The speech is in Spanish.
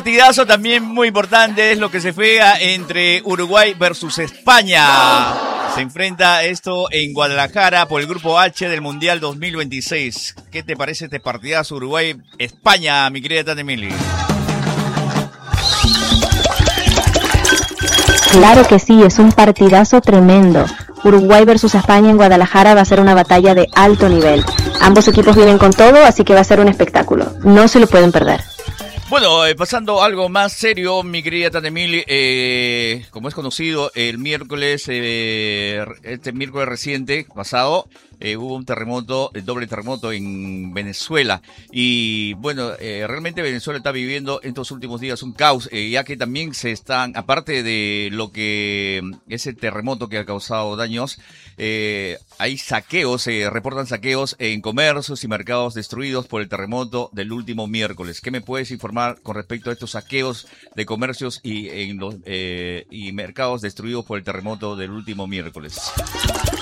partidazo también muy importante es lo que se juega entre Uruguay versus España. Se enfrenta esto en Guadalajara por el Grupo H del Mundial 2026. ¿Qué te parece este partidazo Uruguay-España, mi querida Tati Mili? Claro que sí, es un partidazo tremendo. Uruguay versus España en Guadalajara va a ser una batalla de alto nivel. Ambos equipos vienen con todo, así que va a ser un espectáculo. No se lo pueden perder. Bueno, pasando a algo más serio, mi querida Tati Mili, como es conocido, el miércoles, este miércoles reciente, pasado, hubo un terremoto, el doble terremoto en Venezuela. Y bueno, realmente Venezuela está viviendo estos últimos días un caos, ya que también se están, aparte de lo que ese terremoto que ha causado daños, hay saqueos, se reportan saqueos en comercios y mercados destruidos por el terremoto del último miércoles. ¿Qué me puedes informar con respecto a estos saqueos de comercios y mercados destruidos por el terremoto del último miércoles?